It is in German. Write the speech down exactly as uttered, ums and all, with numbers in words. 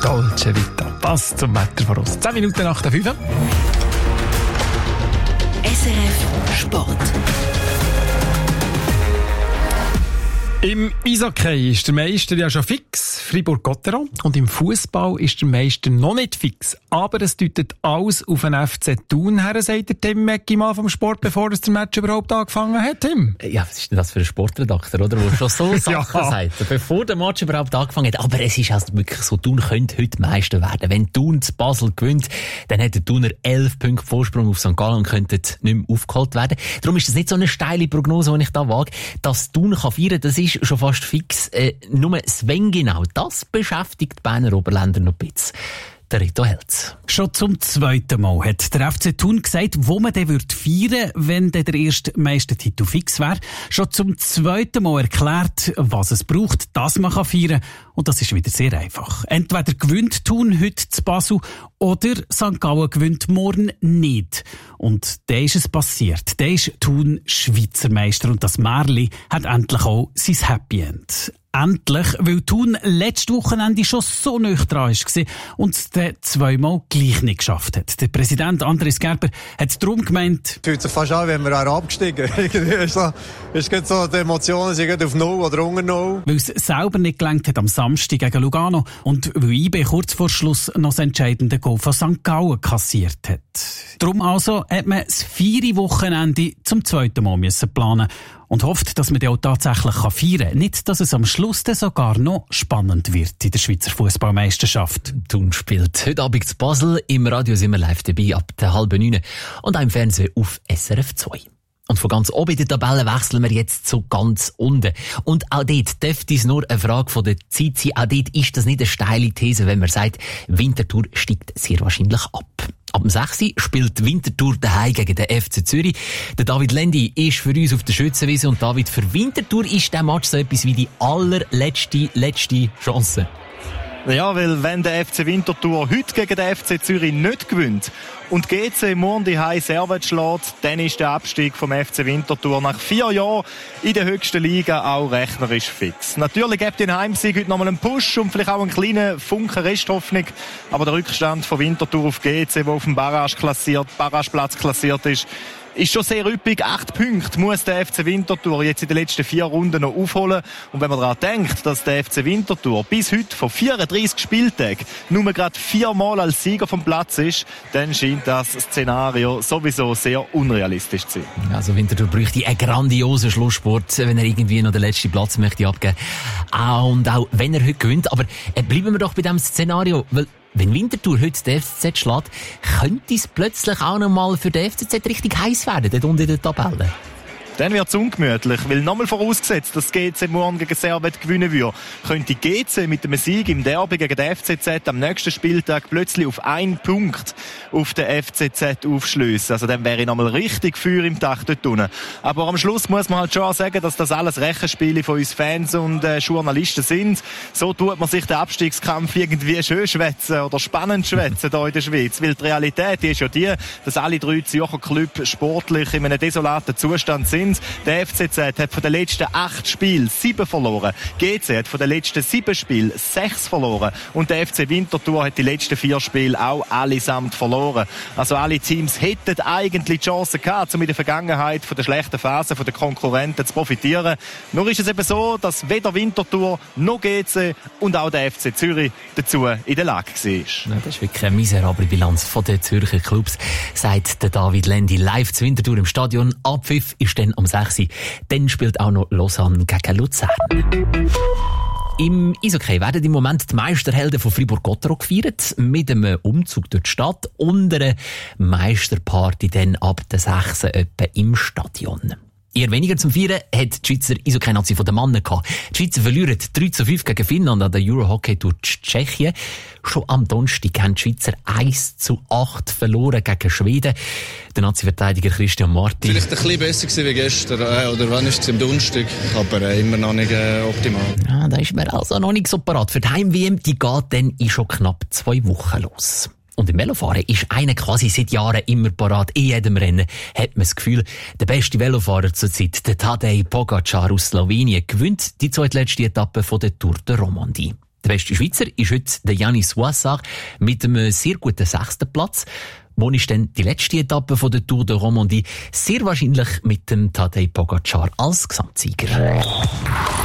Dolce Vita. Passt zum Wetter voraus. zehn Minuten nach der fünf. S R F Sport. Im Eishockey ist der Meister ja schon fix, Fribourg-Gotteron. Und im Fußball ist der Meister noch nicht fix. Aber es deutet alles auf einen F C Thun her, sagt der Tim Mecki mal vom Sport, bevor es der Match überhaupt angefangen hat, Tim. Ja, was ist denn das für ein Sportredakteur, oder? Der schon so Sachen Ja. sagt, bevor der Match überhaupt angefangen hat. Aber es ist also wirklich so, Thun könnte heute Meister werden. Wenn Thun zu Basel gewinnt, dann hat der Thuner elf Punkte Vorsprung auf Sankt Gallen und könnte nicht mehr aufgeholt werden. Darum ist das nicht so eine steile Prognose, die ich da wage. Dass Thun kann feiern, das ist schon fast fix. Äh, nur Sven genau, das beschäftigt die Berner Oberländer noch ein bisschen. Der Rito Helz. Schon zum zweiten Mal hat der F C Thun gesagt, wo man den würde feiern, wenn der erste Meistertitel fix wäre. Schon zum zweiten Mal erklärt, was es braucht, dass man feiern kann. Und das ist wieder sehr einfach. Entweder gewinnt Thun heute zu Basel oder Sankt Gallen gewinnt morgen nicht. Und da ist es passiert. Da ist Thun Schweizer Meister und das Märli hat endlich auch sein Happy End. Endlich, weil Thun letztes Wochenende schon so nah dran war und es dann zweimal gleich nicht geschafft hat. Der Präsident Andres Gerber hat darum gemeint, fühlt sich fast an, wenn wir abgestiegen sind. so, ist so, die Emotionen sind auf Null oder unter Null. Weil es selber nicht gelangt hat am Samstag gegen Lugano und weil I B kurz vor Schluss noch das entscheidende Goal von Sankt Gallen kassiert hat. Darum also hat man das vierte Wochenende zum zweiten Mal müssen planen und hofft, dass man den auch tatsächlich feiern kann. Nicht, dass es am Schluss dann sogar noch spannend wird in der Schweizer Fußballmeisterschaft. Thun spielt heute Abend zu Basel. Im Radio sind wir live dabei ab der halben neun und auch im Fernsehen auf S R F zwei. Und von ganz oben in der Tabelle wechseln wir jetzt zu ganz unten. Und auch dort dürfte es nur eine Frage von der Zeit sein. Auch dort ist das nicht eine steile These, wenn man sagt, Winterthur steigt sehr wahrscheinlich ab. Ab dem sechs Uhr spielt Winterthur daheim gegen den F C Zürich. Der David Lendi ist für uns auf der Schützenwiese und David, für Winterthur ist der Match so etwas wie die allerletzte, letzte Chance. Ja, weil wenn der F C Winterthur heute gegen den F C Zürich nicht gewinnt und G C morgen die Heim Servet schlägt, dann ist der Abstieg vom F C Winterthur nach vier Jahren in der höchsten Liga auch rechnerisch fix. Natürlich gibt den Heimsieg heute nochmal einen Push und vielleicht auch einen kleinen Funken Resthoffnung, aber der Rückstand von Winterthur auf G C, der auf dem Barrage klassiert, Barrageplatz klassiert ist, ist schon sehr üppig. Acht Punkte muss der F C Winterthur jetzt in den letzten vier Runden noch aufholen. Und wenn man daran denkt, dass der F C Winterthur bis heute von vierunddreissig Spieltagen nur gerade viermal als Sieger vom Platz ist, dann scheint das Szenario sowieso sehr unrealistisch zu sein. Also Winterthur bräuchte einen grandiosen Schlusssport, wenn er irgendwie noch den letzten Platz möchte abgeben. Ah, und auch wenn er heute gewinnt. Aber äh, bleiben wir doch bei diesem Szenario, weil wenn Winterthur heute den F C Z schlägt, könnte es plötzlich auch noch mal für den F C Z richtig heiß werden, dort unten in der Tabelle. Dann wird es ungemütlich, weil nochmal vorausgesetzt, dass G C morgen gegen Servet gewinnen würde, könnte G C mit einem Sieg im Derby gegen den F C Z am nächsten Spieltag plötzlich auf einen Punkt auf den F C Z aufschliessen. Also dann wäre nochmal richtig Feuer im Dach dort unten. Aber am Schluss muss man halt schon auch sagen, dass das alles Rechenspiele von uns Fans und äh, Journalisten sind. So tut man sich den Abstiegskampf irgendwie schön schwätzen oder spannend schwätzen hier in der Schweiz. Weil die Realität die ist ja die, dass alle drei Zürcher Clubs sportlich in einem desolaten Zustand sind. Der F C Z hat von den letzten acht Spielen sieben verloren. G C hat von den letzten sieben Spielen sechs verloren. Und der F C Winterthur hat die letzten vier Spiele auch allesamt verloren. Also alle Teams hätten eigentlich die Chance gehabt, um in der Vergangenheit von der schlechten Phase der Konkurrenten zu profitieren. Nur ist es eben so, dass weder Winterthur noch G C und auch der F C Zürich dazu in der Lage war. Ja, das ist wirklich eine miserable Bilanz von den Zürcher Clubs, sagt der David Lendi live zu Winterthur im Stadion. Abpfiff ist dann um sechs Uhr. Dann spielt auch noch Lausanne gegen Luzern. Im Eishockey werden im Moment die Meisterhelden von Fribourg-Gotteron gefeiert, mit einem Umzug durch die Stadt und einer Meisterparty dann ab der sechs Uhr etwa im Stadion. Eher weniger zum Feiern hat die Schweizer Eishockey-Nazi von den Mannen gehabt. Die Schweizer verlieren drei zu fünf gegen Finnland an der Eurohockey durch Tschechien. Schon am Donnerstag haben die Schweizer eins zu acht verloren gegen Schweden. Der Nazi-Verteidiger Christian Martin. Vielleicht ein bisschen besser gewesen wie gestern, äh, oder wann ist es am Donnerstag, aber äh, immer noch nicht äh, optimal. Ja, da ist man also noch nicht so parat. Für die Heim-W M, die geht dann in schon knapp zwei Wochen los. Und im Velofahren ist einer quasi seit Jahren immer parat. In jedem Rennen hat man das Gefühl, der beste Velofahrer zurzeit, der Tadej Pogačar aus Slowenien, gewinnt die zweitletzte Etappe von der Tour de Romandie. Der beste Schweizer ist heute der Yannis Ouassar mit einem sehr guten sechsten Platz. Wo ist dann die letzte Etappe von der Tour de Romandie? Sehr wahrscheinlich mit dem Tadej Pogacar als Gesamtsieger.